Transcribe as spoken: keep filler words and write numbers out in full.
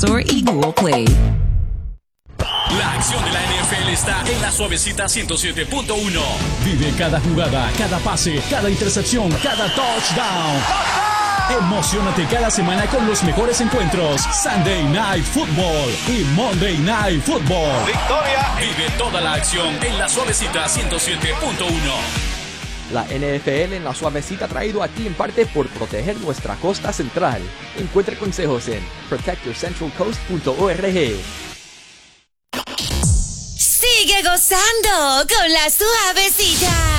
Store y Google Play. La acción de la N F L está en la Suavecita ciento siete punto uno. Vive cada jugada, cada pase, cada intercepción, cada touchdown. Emocionate cada semana con los mejores encuentros. Sunday Night Football y Monday Night Football. Victoria. Vive toda la acción en la Suavecita ciento siete punto uno. La N F L en la Suavecita traído a ti en parte por proteger nuestra costa central. Encuentre consejos en protect your central coast punto org. Sigue gozando con la Suavecita.